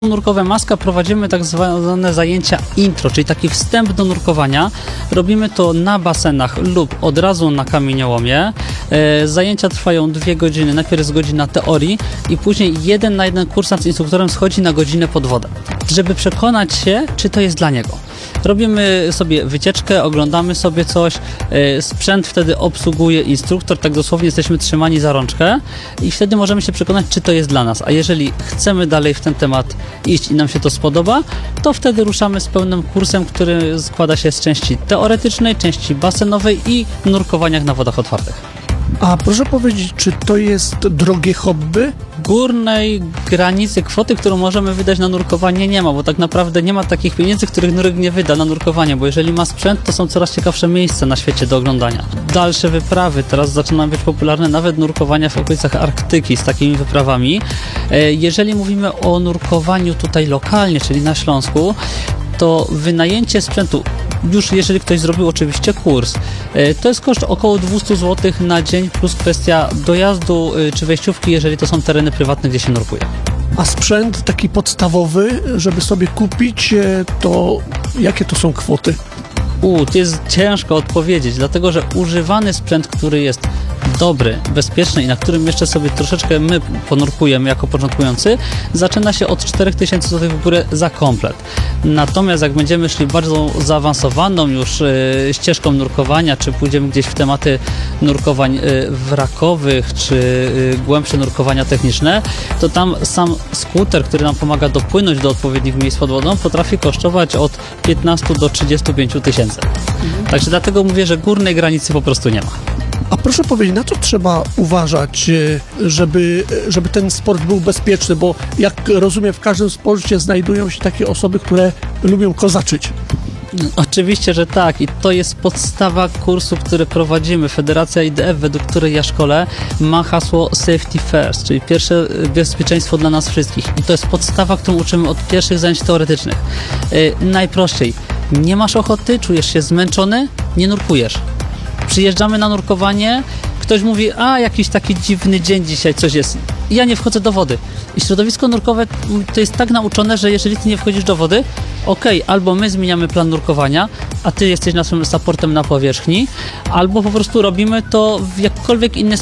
Nurkowe Maska prowadzimy tak zwane zajęcia intro, czyli taki wstęp do nurkowania. Robimy to na basenach lub od razu na kamieniołomie. Zajęcia trwają 2 godziny. Najpierw jest godzina teorii i później 1 na 1 kursant z instruktorem schodzi na godzinę pod wodę, żeby przekonać się, czy to jest dla niego. Robimy sobie wycieczkę, oglądamy sobie coś, sprzęt wtedy obsługuje instruktor, tak dosłownie jesteśmy trzymani za rączkę i wtedy możemy się przekonać, czy to jest dla nas. A jeżeli chcemy dalej w ten temat iść i nam się to spodoba, to wtedy ruszamy z pełnym kursem, który składa się z części teoretycznej, części basenowej i nurkowaniach na wodach otwartych. A proszę powiedzieć, czy to jest drogie hobby? Górnej granicy kwoty, którą możemy wydać na nurkowanie nie ma, bo tak naprawdę nie ma takich pieniędzy, których nurek nie wyda na nurkowanie, bo jeżeli ma sprzęt, to są coraz ciekawsze miejsca na świecie do oglądania. Dalsze wyprawy, teraz zaczynają być popularne nawet nurkowania w okolicach Arktyki z takimi wyprawami. Jeżeli mówimy o nurkowaniu tutaj lokalnie, czyli na Śląsku, to wynajęcie sprzętu, już jeżeli ktoś zrobił oczywiście kurs, to jest koszt około 200 zł na dzień plus kwestia dojazdu czy wejściówki, jeżeli to są tereny prywatne, gdzie się nurkuje. A sprzęt taki podstawowy, żeby sobie kupić, to jakie to są kwoty? To jest ciężko odpowiedzieć, dlatego że używany sprzęt, który jest dobry, bezpieczny i na którym jeszcze sobie troszeczkę my ponurkujemy jako początkujący, zaczyna się od 4000 zł w górę za komplet. Natomiast jak będziemy szli bardzo zaawansowaną już ścieżką nurkowania, czy pójdziemy gdzieś w tematy nurkowań wrakowych, czy głębsze nurkowania techniczne, to tam sam skuter, który nam pomaga dopłynąć do odpowiednich miejsc pod wodą, potrafi kosztować od 15 do 35 tysięcy. Także dlatego mówię, że górnej granicy po prostu nie ma. A proszę powiedzieć, na co trzeba uważać, żeby ten sport był bezpieczny? Bo jak rozumiem, w każdym sporcie znajdują się takie osoby, które lubią kozaczyć. Oczywiście, że tak i to jest podstawa kursu, który prowadzimy. Federacja IDF, według której ja szkolę, ma hasło Safety First, czyli pierwsze bezpieczeństwo dla nas wszystkich. I to jest podstawa, którą uczymy od pierwszych zajęć teoretycznych. Najprościej, nie masz ochoty, czujesz się zmęczony, nie nurkujesz. Przyjeżdżamy na nurkowanie, ktoś mówi, jakiś taki dziwny dzień dzisiaj, coś jest. I ja nie wchodzę do wody. I środowisko nurkowe to jest tak nauczone, że jeżeli ty nie wchodzisz do wody, albo my zmieniamy plan nurkowania, a ty jesteś naszym supportem na powierzchni, albo po prostu robimy to w jakkolwiek inny sposób.